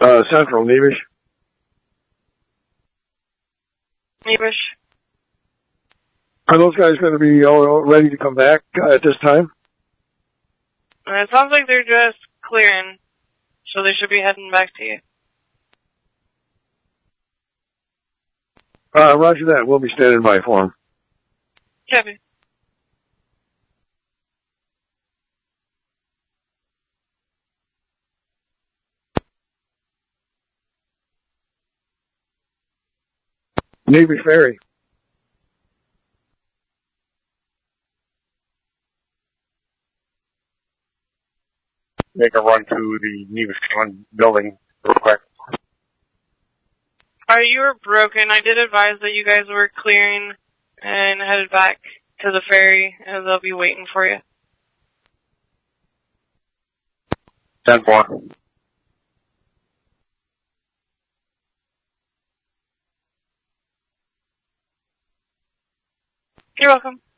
Central, Nevish. Nevish. Are those guys going to be all ready to come back at this time? It sounds like they're just clearing, so they should be heading back to you. Roger that. We'll be standing by for them. Copy. Navy Ferry. Make a run to the Nevis building real quick. You were broken. I did advise that you guys were clearing and headed back to the ferry, and they'll be waiting for you. 10-4. You're welcome.